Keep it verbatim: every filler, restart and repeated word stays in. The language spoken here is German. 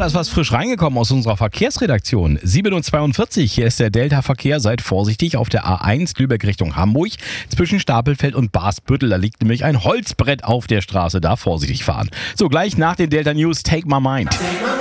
da ist was frisch reingekommen aus unserer Verkehrsredaktion. sieben Uhr zweiundvierzig, hier ist der Delta-Verkehr. Seid vorsichtig auf der A eins Lübeck Richtung Hamburg. Zwischen Stapelfeld und Basbüttel, da liegt nämlich ein Holzbrett auf der Straße. Da vorsichtig fahren. So, gleich nach den Delta News, Take My Mind.